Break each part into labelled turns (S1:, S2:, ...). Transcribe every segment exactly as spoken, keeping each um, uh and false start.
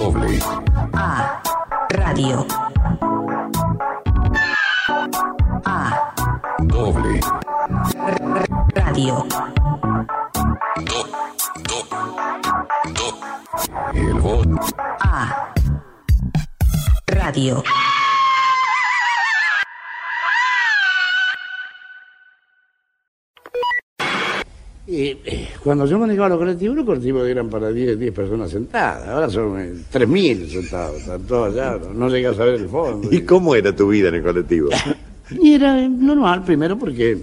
S1: Doble.
S2: A. Radio. A.
S1: Doble.
S2: R- radio.
S1: Do. Do. Do. El voz.
S2: A. Radio.
S3: Y, eh, cuando yo manejaba los colectivos, los colectivos eran para diez personas sentadas. Ahora son eh, tres mil sentados, están todos allá, no, no llegas a ver el fondo.
S4: ¿Y cómo era tu vida en el colectivo?
S3: Y era eh, normal, primero porque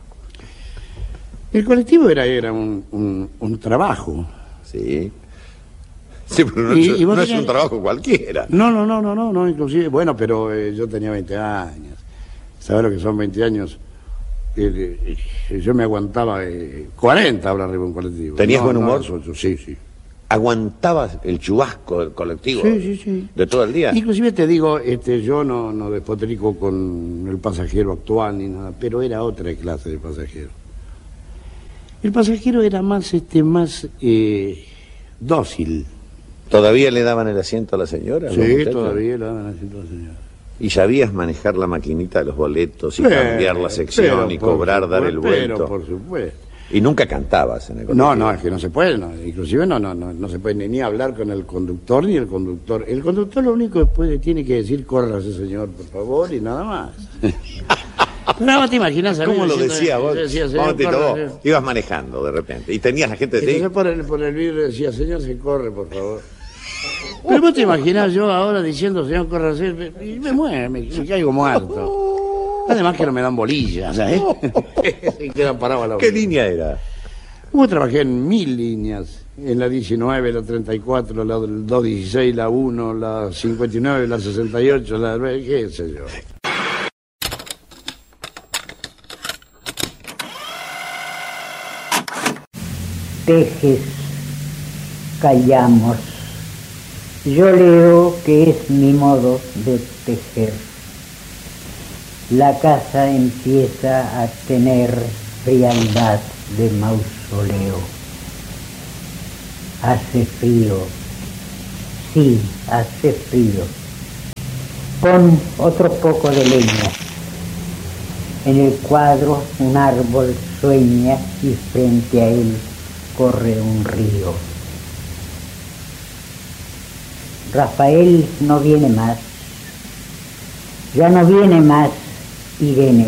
S3: el colectivo era, era un, un, un trabajo.
S4: Sí. Sí, pero no,
S3: Y-
S4: es,
S3: y vos
S4: no es
S3: tenías-
S4: un trabajo cualquiera.
S3: No, no, no, no, no, no, inclusive, bueno, pero eh, yo tenía veinte años. ¿Sabes lo que son veinte años? Eh, eh, yo me aguantaba eh, cuarenta hablar arriba de un colectivo.
S4: ¿Tenías
S3: No,
S4: buen
S3: no,
S4: humor?
S3: eso- eso- sí, sí.
S4: ¿Aguantabas el chubasco del colectivo?
S3: Sí, sí, sí.
S4: ¿De todo el día?
S3: Inclusive te digo, este, yo no, no despotrico con el pasajero actual ni nada, pero era otra clase de pasajero. El pasajero era más, este, más eh, dócil.
S4: ¿Todavía le daban el asiento a la señora? a los
S3: Sí,
S4: muchachos?
S3: todavía lo daban haciendo la señora.
S4: ¿Y sabías manejar la maquinita de los boletos y
S3: Pero,
S4: cambiar la sección
S3: pero
S4: y
S3: por
S4: cobrar, dar el
S3: supuesto,
S4: vuelto?
S3: Pero por supuesto.
S4: Y nunca cantabas en el colectivo.
S3: No, no, es que no se puede, no, inclusive no, no, no, no se puede ni, ni hablar con el conductor ni el conductor. El conductor lo único que puede, tiene que decir, córrase señor, por favor, y nada más. Pero ahora te imaginas a mí
S4: ¿Cómo lo
S3: diciendo-
S4: decía vos?
S3: decía, señor,
S4: Momentito,
S3: córrase.
S4: vos ibas manejando de repente y tenías la gente
S3: Y
S4: así.
S3: entonces por el, por el vidrio decía, señor, se corre, por favor. Pero vos te imaginas yo ahora diciendo, señor, córrase, y me mueve, me, me caigo muerto. Además que no me dan bolillas, ¿sabes? Se quedan parados a la
S4: ¿Qué
S3: orilla.
S4: línea era?
S3: Yo trabajé en mil líneas, en la diecinueve, la treinta y cuatro, la doscientos dieciséis, la uno, la cincuenta y nueve, la sesenta y ocho, la qué sé yo.
S5: Tejes, callamos. Yo leo que es mi modo de tejer. La casa empieza a tener frialdad de mausoleo. Hace frío, sí, hace frío. Pon otro poco de leña. En el cuadro un árbol sueña y frente a él corre un río. Rafael no viene más, ya no viene más Irene,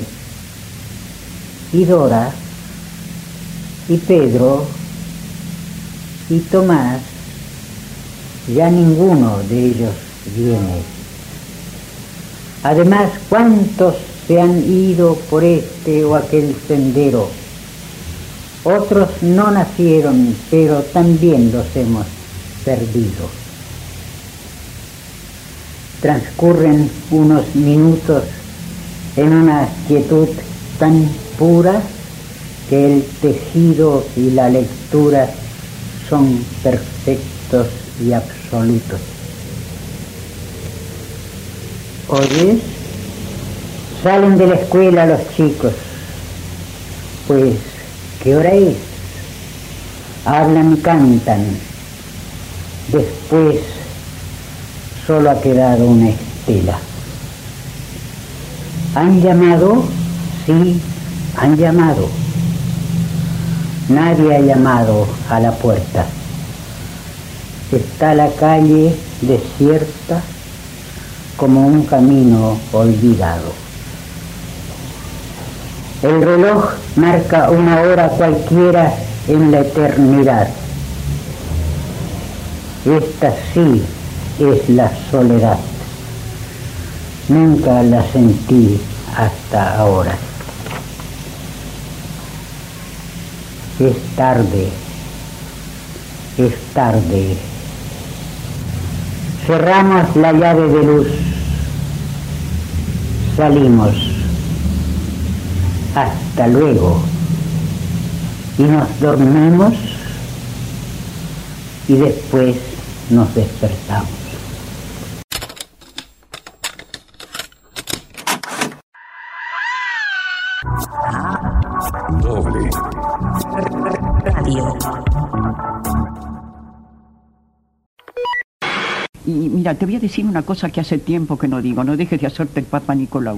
S5: y Dora, y Pedro, y Tomás, ya ninguno de ellos viene. Además, ¿cuántos se han ido por este o aquel sendero? Otros no nacieron, pero también los hemos perdido. Transcurren unos minutos en una quietud tan pura que el tejido y la lectura son perfectos y absolutos. ¿Oyes? Salen de la escuela los chicos. Pues, ¿qué hora es? Hablan y cantan. Después solo ha quedado una estela. ¿Han llamado? Sí, han llamado. Nadie ha llamado a la puerta. Está la calle desierta como un camino olvidado. El reloj marca una hora cualquiera en la eternidad. Esta sí es la soledad. Nunca la sentí hasta ahora. Es tarde, es tarde. Cerramos la llave de luz. Salimos. Hasta luego. Y nos dormimos y después nos despertamos.
S1: Doble.
S2: Radio.
S6: mira, te voy a decir una cosa que hace tiempo que no digo. No dejes de hacerte el Papa Nicolau.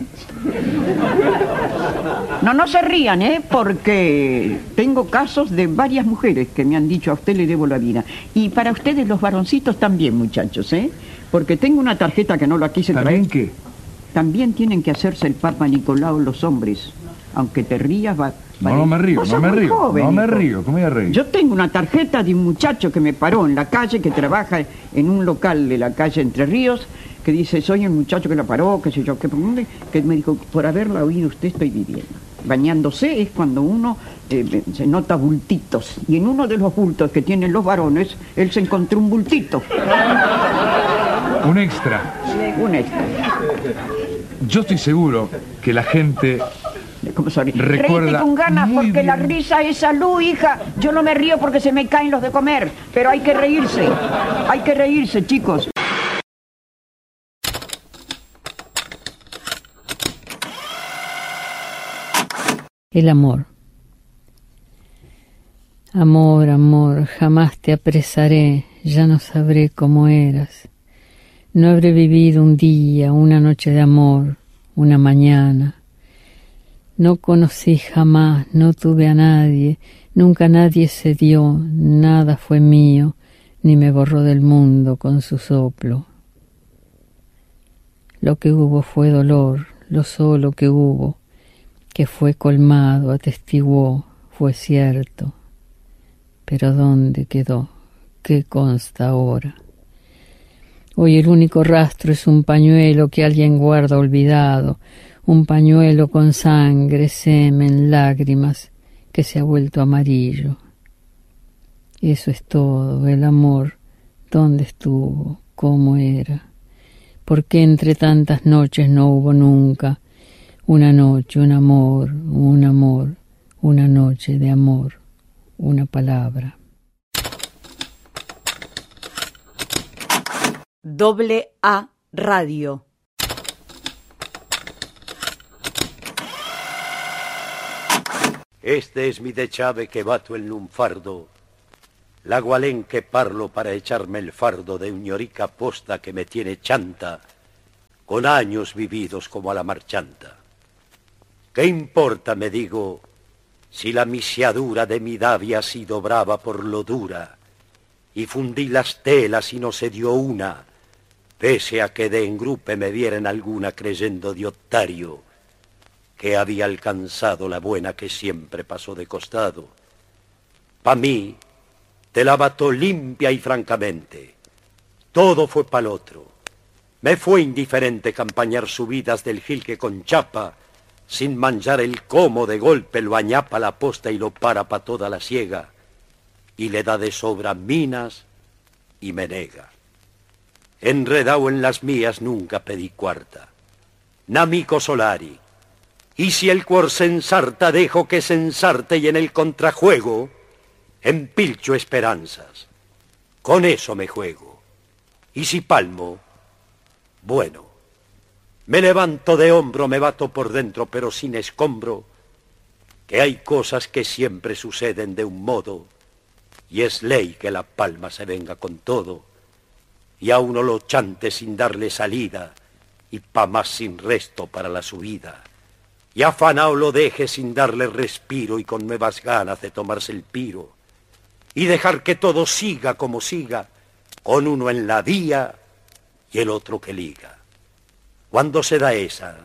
S6: No, no se rían, ¿eh? Porque tengo casos de varias mujeres que me han dicho, a usted le debo la vida. Y para ustedes los varoncitos también, muchachos, ¿eh? Porque tengo una tarjeta que no la quise traer.
S7: ¿También qué?
S6: También tienen que hacerse el Papa Nicolau los hombres. Aunque te rías, va...
S7: No, no me río, no me río, joven, no me río, ¿cómo voy a reír?
S6: Yo tengo una tarjeta de un muchacho que me paró en la calle, que trabaja en un local de la calle Entre Ríos, que dice, soy el muchacho que la paró, qué sé yo, qué, que me dijo, por haberla oído usted estoy viviendo. Bañándose es cuando uno eh, se nota bultitos, y en uno de los bultos que tienen los varones, él se encontró un bultito.
S7: Un extra.
S6: Un extra.
S7: Yo estoy seguro que la gente...
S6: ¿Cómo se ríe?
S7: Recuerda
S6: Reíte con ganas porque
S7: bien.
S6: La risa es salud, hija. Yo no me río porque se me caen los de comer, pero hay que reírse. Hay que reírse, chicos.
S8: El amor. Amor, amor, jamás te apresaré, ya no sabré cómo eras. No habré vivido un día, una noche de amor, una mañana. No conocí jamás, no tuve a nadie, nunca nadie se dio, nada fue mío, ni me borró del mundo con su soplo. Lo que hubo fue dolor, lo solo que hubo, que fue colmado, atestiguó, fue cierto. Pero ¿dónde quedó? ¿Qué consta ahora? Hoy el único rastro es un pañuelo que alguien guarda olvidado, un pañuelo con sangre, semen, lágrimas, que se ha vuelto amarillo. Eso es todo, el amor, ¿dónde estuvo? ¿Cómo era? ¿Por qué entre tantas noches no hubo nunca una noche, un amor, un amor, una noche de amor, una palabra?
S2: Doble A Radio.
S9: Este es mi dechave que bato el lunfardo, la gualén que parlo para echarme el fardo de uñorica posta que me tiene chanta, con años vividos como a la marchanta. ¿Qué importa, me digo, si la misiadura de mi davia ha sido brava por lo dura, y fundí las telas y no se dio una, pese a que de engrupe me vieran alguna creyendo de otario, que había alcanzado la buena que siempre pasó de costado. Pa' mí, te la bató limpia y francamente. Todo fue pa'l otro. Me fue indiferente campañar subidas del gil que con chapa, sin manchar el como de golpe lo añapa la posta y lo para pa' toda la siega, y le da de sobra minas y me nega. Enredao en las mías nunca pedí cuarta. Namico Solari. Y si el cuor se ensarta, dejo que se ensarte y en el contrajuego empilcho esperanzas. Con eso me juego. Y si palmo, bueno, me levanto de hombro, me bato por dentro, pero sin escombro, que hay cosas que siempre suceden de un modo, y es ley que la palma se venga con todo, y a uno lo chante sin darle salida, y pa' más sin resto para la subida. Y afanao lo deje sin darle respiro y con nuevas ganas de tomarse el piro. Y dejar que todo siga como siga, con uno en la vía y el otro que liga. Cuando se da esa,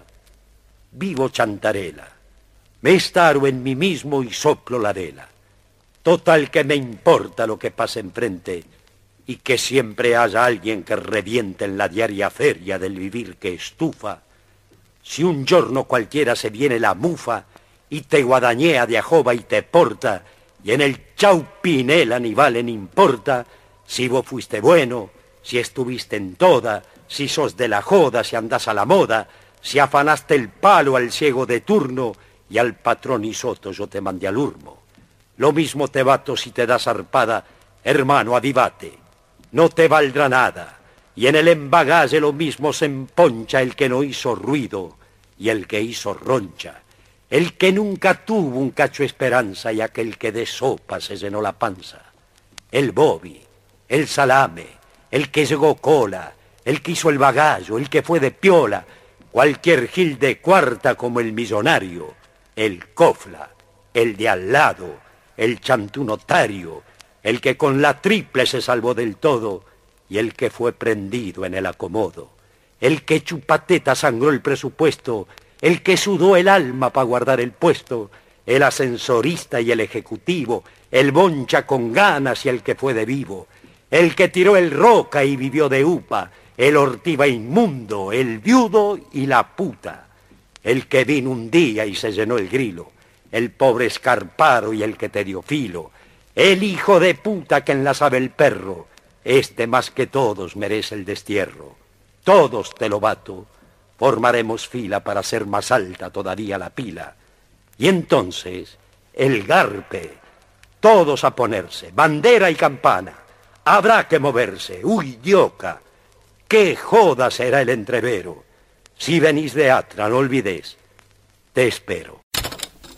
S9: vivo chantarela, me estaro en mí mismo y soplo la vela. Total que me importa lo que pase enfrente y que siempre haya alguien que reviente en la diaria feria del vivir que estufa. Si un giorno cualquiera se viene la mufa y te guadañea de ajoba y te porta, y en el chaupinela ni vale ni importa, si vos fuiste bueno, si estuviste en toda, si sos de la joda, si andás a la moda, si afanaste el palo al ciego de turno, y al patrón y soto yo te mandé al urmo. Lo mismo te bato si te das arpada, hermano, avivate, no te valdrá nada. Y en el embagalle lo mismo se emponcha el que no hizo ruido y el que hizo roncha, el que nunca tuvo un cacho esperanza y aquel que de sopa se llenó la panza, el bobi, el salame, el que llegó cola, el que hizo el bagallo, el que fue de piola, cualquier gil de cuarta como el millonario, el cofla, el de al lado, el chantunotario, el que con la triple se salvó del todo y el que fue prendido en el acomodo, el que chupateta sangró el presupuesto, el que sudó el alma para guardar el puesto, el ascensorista y el ejecutivo, el boncha con ganas y el que fue de vivo, el que tiró el roca y vivió de upa, el ortiva inmundo, el viudo y la puta, el que vino un día y se llenó el grilo, el pobre escarparo y el que te dio filo, el hijo de puta que enlazaba el perro, este más que todos merece el destierro. Todos, te lo bato, formaremos fila para hacer más alta todavía la pila. Y entonces, el garpe, todos a ponerse, bandera y campana, habrá que moverse, uy, dioca, qué joda será el entrevero. Si venís de Atra, no olvidés, te espero.